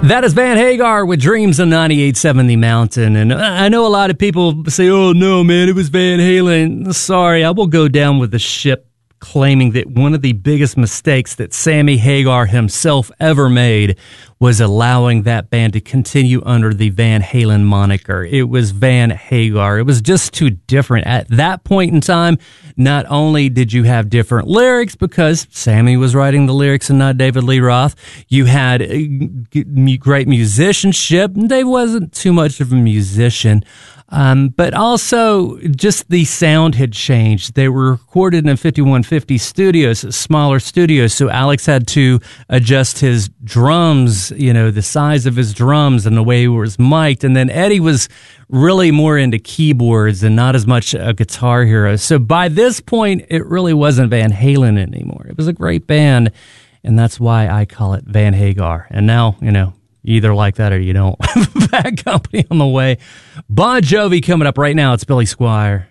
That is Van Hagar with Dreams on 98.7 The Mountain. And I know a lot of people say, oh, no, man, it was Van Halen. Sorry, I will go down with the ship claiming that one of the biggest mistakes that Sammy Hagar himself ever made was allowing that band to continue under the Van Halen moniker. It was Van Hagar. It was just too different. At that point in time, not only did you have different lyrics because Sammy was writing the lyrics and not David Lee Roth, you had great musicianship. Dave wasn't too much of a musician. But also just the sound had changed. They were recorded in 5150 studios, smaller studios. So Alex had to adjust his drums, the size of his drums and the way he was mic'd. And then Eddie was really more into keyboards and not as much a guitar hero. So by this point, it really wasn't Van Halen anymore. It was a great band. And that's why I call it Van Hagar. And now, you either like that or you don't. Bad Company on the way. Bon Jovi coming up right now. It's Billy Squier.